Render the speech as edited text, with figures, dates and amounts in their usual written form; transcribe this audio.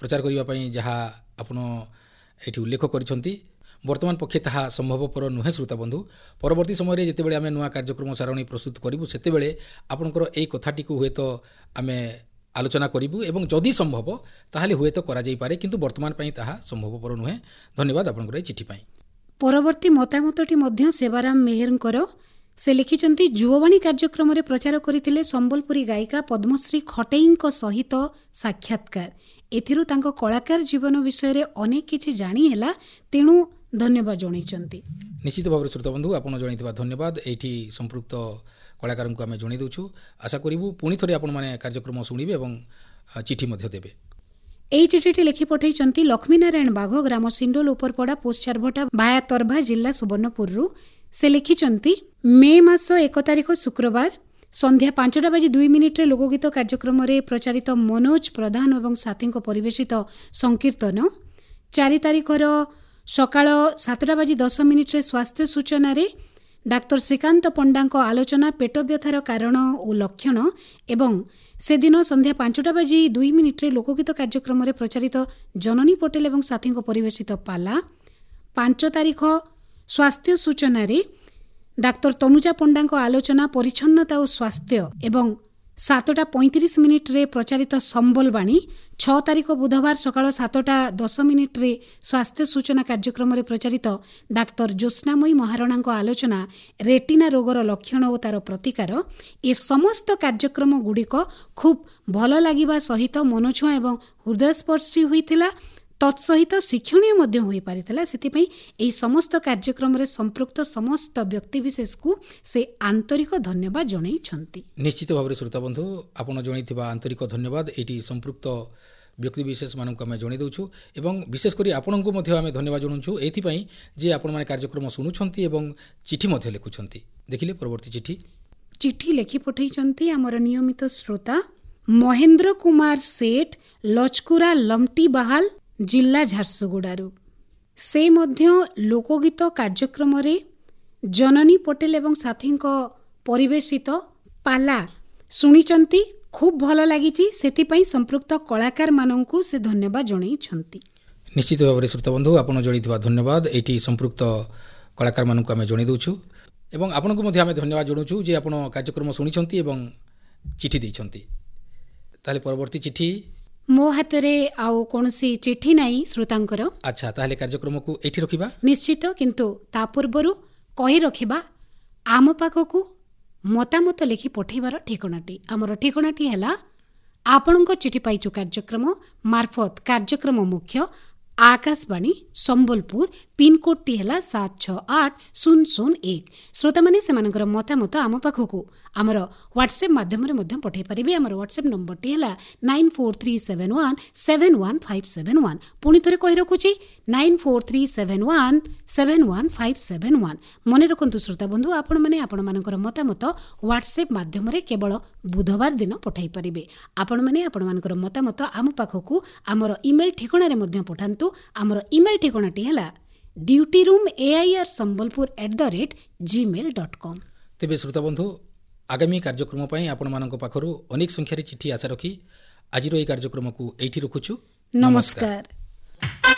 प्रचार करने जहाँ आपण ये उल्लेख कर वर्तमान पक्षे ताहा संभवपर नुहे श्रोता बंधु परवर्ती समय जितेबाला आम नुआ कार्यक्रम सारणी प्रस्तुत करूँ से आपणकर यही कथाटी हुए तो आम आलोचना करूँ एवं जदि संभव ताहले हुए तो करा किंतु वर्तमान ताहा संभवपर नुहे। धन्यवाद आपनकर चिठी पाई। परवर्ती मतामतटी मध्य सेवाराम मेहरंकर से लिखिछन्ति जुववाणी कार्यक्रम रे प्रचार करथिले संबलपुरी गायिका पद्मश्री खटेईଙ୍କ सहित साक्षात्कार एथिरु तांको कलाकार जीवन विषय रे अनेक किछि जानि हैला तेणु धन्यवाद जणाइछन्ति। निश्चित भाव श्रोता बंधु आपण जणाइथिबा धन्यवाद। एठी संपृक्त कलाकार को आम जणाइ दउछु। आशा करिबु पुणी थरे आपण माने कार्यक्रम सुनिबे एवं चिठी मध्ये देबे। एई चिठीटी लिखि पठाइछन्ति लक्ष्मीनारायण बाघ ग्राम सिंडोल उपरपड़ा पोस्ट चारभटा भाया तरभा जिला सुवर्णपुरु। से लिखिछन्ति मे मास 1 तारिख शुक्रवार संध्या 5:02 लोकगीत कार्यक्रम रे प्रचारित मनोज प्रधान एवं साथी परिवेशित संकीर्तन 4 तारिखर सकाळ 7:10 स्वास्थ्य सूचना रे डाक्टर श्रीकांत पंडा आलोचना पेट व्यथार कारण और लक्षण एवं से दिन संध्या 5:02 लोकगीत कार्यक्रम रे प्रचारित जननी पटेल एवं साथी परिवेशित पाला 5 तारिख स्वास्थ्य सूचना रे डाक्टर तनुजा पंडा आलोचना परिच्छन्नता और स्वास्थ्य एवं 7:35 रे प्रचारित संबलवाणी 6 तारिख बुधवार सकाळ 7:10 रे स्वास्थ्य सूचना कार्यक्रम रे प्रचारित डाक्टर ज्योत्स्नामयी महाराणा आलोचना रेटिना रोगर लक्षण और तार प्रतिकार ए समस्त कार्यक्रम गुड़िक खूब भल लागिबा सहित मनछुआ एवं हृदयस्पर्शी होइतिला तत्सहित शिक्षणीय मध्य होई पारितला। सेतिपई एई समस्त कार्यक्रम रे संपृक्त समस्त व्यक्तिविशेष को से आंतरिक धन्यवाद जणाइछन्ति। निश्चित भाव श्रोता बंधु आपण जणाइथिबा आंतरिक धन्यवाद एटी संपृक्त व्यक्तिविशेष मानक आम जणाइ दउछु एवं विशेषकर आपणको मध्य आम धन्यवाद जणाउछु एथिपई जे आपण माने कार्यक्रम सुनुछन्ति एवं चिठी मध्य लिखुछन्ति। देखिले परवर्ती चिठी लिखि पठाइछन्ति हमर नियमित श्रोता महेंद्र कुमार सेठ लचकुरा लमटी बहाल जिला झारसुगुड़ारू। से मध्य लोकगीत कार्यक्रम रे जननी पटेल एवं साथी परिवेशित पाला शुणिचंती खूब भल लागिची सेतिपई संपृक्त कलाकार माननकु से धन्यवाद जणाइछन्ति। निश्चित भाव श्रोता बंधु आपण जणाइथिबा धन्यवाद एटी संपृक्त कलाकार माननकु आमे जणाइ दउछु एवं आपनको मध्ये आमे धन्यवाद जणाउछु जे आपण कार्यक्रम शुणिचंती एवं चिठी दैछन्ति। ताले परवर्ती चिठी मो हाथ रे आउ कोनसी चिठी नाही श्रोतांकर। अच्छा ताले कार्यक्रम को एठी रखिबा निश्चित किंतु ता पूर्वरु कहि रखिबा आम पाखकु मतामत लिखि पठेबार ठिकणाटी हमर ठिकणाटी हैला आपणको चिठी पाइचु कार्यक्रम मार्फत कार्यक्रम मुख्य आकाशवाणी संबलपुर पिनकोड टी हैला 768001। श्रोता माने सेमानकर मतामत आम पाखकु आमर व्हाट्सएप माध्यम रे मध्यम पठै परिबे। आमर व्हाट्सएप नंबर टी हैला 9437171571। पुनी थरे कहि रखुची 9437171571। मने रखंतु श्रोता बंधु आपण माने आपण मानकर मतामत व्हाट्सएप माध्यम रे केवल बुधवार दिन पठै परिबे। आपण माने आपण मानकर मतामत आम पाखकु आमर ईमेल ठिकाना रे मध्यम पठांतु। आमर ईमेल ठिकानाटी हैला dutyroom@sambalpur@gmail.com। तेबे श्रोता बंधु आगामी कार्यक्रम पई आपण मानक पाखरु अनेक संख्यारे चिठी आशा रखी आज रो ए कार्यक्रम को एठी रखुछु। नमस्कार।